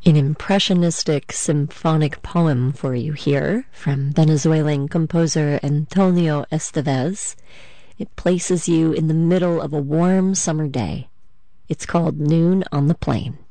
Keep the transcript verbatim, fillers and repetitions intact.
An impressionistic symphonic poem for you here from Venezuelan composer Antonio Estevez. It places you in the middle of a warm summer day. It's called Noon on the Plain.